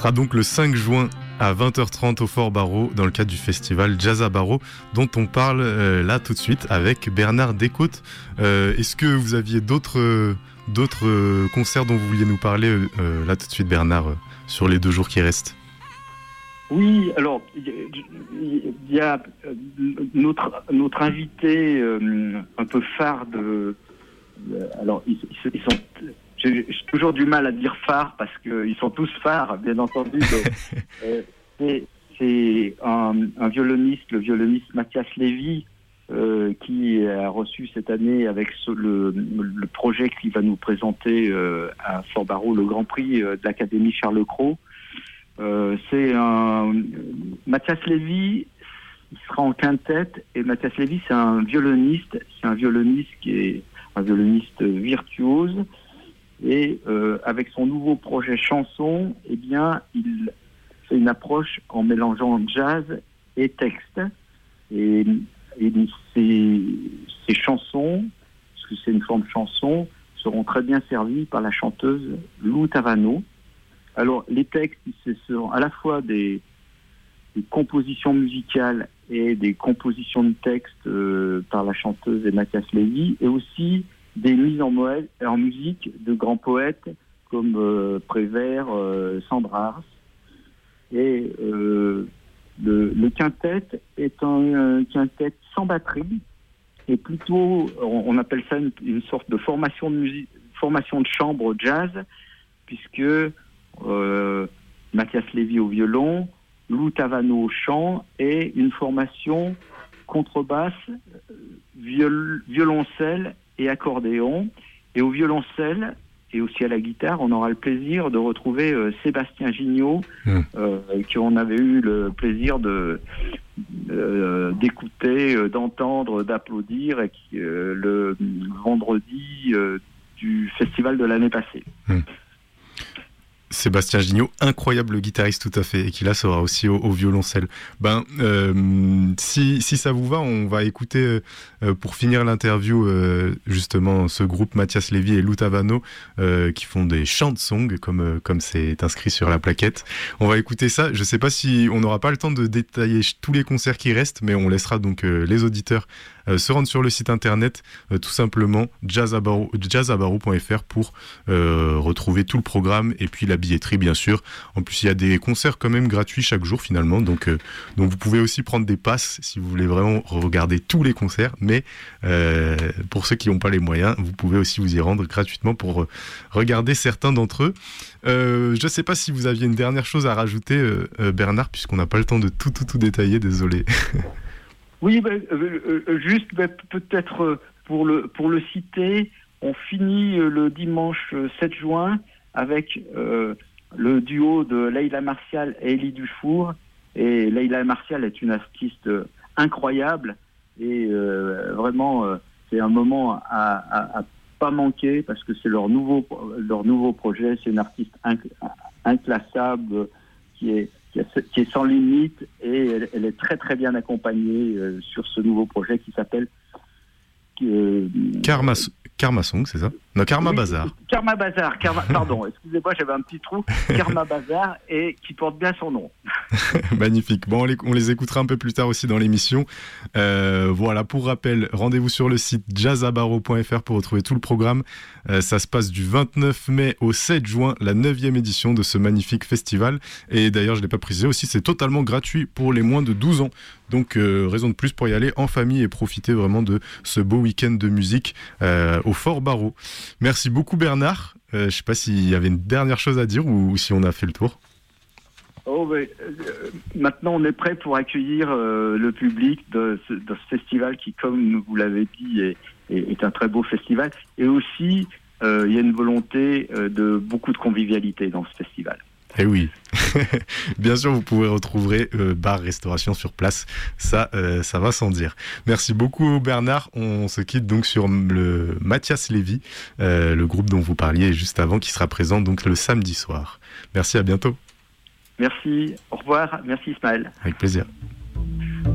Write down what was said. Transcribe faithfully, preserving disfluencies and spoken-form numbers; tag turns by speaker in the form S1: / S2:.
S1: sera donc le cinq juin à vingt heures trente au Fort Barreau dans le cadre du festival Jazz à Barreau dont on parle euh, là tout de suite avec Bernard Descôtes. Euh, est-ce que vous aviez d'autres, euh, d'autres euh, concerts dont vous vouliez nous parler euh, là tout de suite, Bernard, euh, sur les deux jours qui restent?
S2: Oui, alors il y a notre, notre invité euh, un peu phare de... Alors ils, ils sont... J'ai, j'ai toujours du mal à dire phare parce qu'ils sont tous phares, bien entendu. Mais, euh, c'est c'est un, un violoniste, le violoniste Mathias Lévy, euh, qui a reçu cette année avec ce, le, le projet qu'il va nous présenter euh, à Fort Barreau, le Grand Prix euh, de l'Académie Charles Cros. Euh, c'est un Mathias Lévy, il sera en quintette, et Mathias Lévy, c'est un violoniste, c'est un violoniste qui est un violoniste virtuose. Et euh, avec son nouveau projet chanson, eh bien, il fait une approche en mélangeant jazz et texte. Et, et ces, ces chansons, parce que c'est une forme chanson, seront très bien servies par la chanteuse Lou Tavano. Alors, les textes, ce seront à la fois des, des compositions musicales et des compositions de textes euh, par la chanteuse et Mathias Lévy, et aussi des mises en, moë- en musique de grands poètes comme euh, Prévert, euh, Sandras. Et euh, le, le quintet est un, un quintet sans batterie, et plutôt, on, on appelle ça une, une sorte de formation de, musique, formation de chambre jazz, puisque euh, Mathias Lévy au violon, Lou Tavano au chant, et une formation contrebasse, viol, violoncelle et accordéon. Et au violoncelle et aussi à la guitare, on aura le plaisir de retrouver euh, Sébastien Gignot, mmh. euh, qu'on avait eu le plaisir de, euh, d'écouter, euh, d'entendre, d'applaudir et qui, euh, le vendredi euh, du festival de l'année passée.
S1: Mmh. Sébastien Gignot, incroyable guitariste tout à fait, et qui là sera aussi au, au violoncelle. Ben, euh, si, si ça vous va, on va écouter euh, pour finir l'interview euh, justement ce groupe Mathias Lévy et Lou Tavano euh, qui font des chant-songs comme euh, comme c'est inscrit sur la plaquette. On va écouter ça. Je sais pas si on n'aura pas le temps de détailler tous les concerts qui restent, mais on laissera donc euh, les auditeurs Euh, se rendre sur le site internet euh, tout simplement jazz à barreau point f r pour euh, retrouver tout le programme et puis la billetterie bien sûr. En plus il y a des concerts quand même gratuits chaque jour finalement, donc, euh, donc vous pouvez aussi prendre des passes si vous voulez vraiment regarder tous les concerts, mais euh, pour ceux qui n'ont pas les moyens, vous pouvez aussi vous y rendre gratuitement pour euh, regarder certains d'entre eux. Euh, je ne sais pas si vous aviez une dernière chose à rajouter euh, euh, Bernard, puisqu'on n'a pas le temps de tout tout tout détailler, désolé.
S2: Oui, ben, euh, euh, juste ben, peut-être euh, pour le pour le citer, on finit euh, le dimanche sept juin avec euh, le duo de Leila Martial et Élie Dufour. Et Leila Martial est une artiste euh, incroyable et euh, vraiment euh, c'est un moment à, à, à pas manquer parce que c'est leur nouveau leur nouveau projet. C'est une artiste inc- inclassable qui est qui est sans limite, et elle, elle est très très bien accompagnée euh, sur ce nouveau projet qui s'appelle euh,
S1: Karma, Karma Song, c'est ça? Non, Karma
S2: oui,
S1: Bazar.
S2: Karma Bazar, Karma, pardon, excusez-moi, j'avais un petit trou. Karma Bazar, et qui porte bien son nom.
S1: Magnifique. Bon, on les, on les écoutera un peu plus tard aussi dans l'émission. Euh, voilà, pour rappel, rendez-vous sur le site jazz à barreau point f r pour retrouver tout le programme. Euh, ça se passe du vingt-neuf mai au sept juin, la neuvième édition de ce magnifique festival. Et d'ailleurs, je ne l'ai pas précisé aussi, c'est totalement gratuit pour les moins de douze ans. Donc, euh, raison de plus pour y aller en famille et profiter vraiment de ce beau week-end de musique euh, au Fort Barreau. Merci beaucoup Bernard. Euh, je ne sais pas s'il y avait une dernière chose à dire ou, ou si on a fait le tour.
S2: Oh, mais, euh, maintenant, on est prêt pour accueillir euh, le public de ce, de ce festival qui, comme vous l'avez dit, est, est, est un très beau festival. Et aussi, euh, il y a une volonté euh, de beaucoup de convivialité dans ce festival.
S1: Eh oui, bien sûr, vous pouvez retrouver euh, bar, restauration sur place, ça, euh, ça va sans dire. Merci beaucoup Bernard, on se quitte donc sur le Mathias Lévy, euh, le groupe dont vous parliez juste avant, qui sera présent donc le samedi soir. Merci, à bientôt.
S2: Merci, au revoir, merci Ismaël.
S1: Avec plaisir.